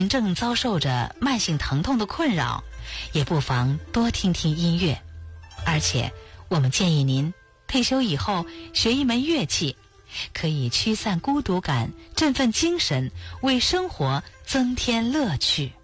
正遭受着慢性疼痛的困扰，也不妨多听听音乐。而且我们建议您退休以后学一门乐器，可以驱散孤独感，振奋精神，为生活增添乐趣。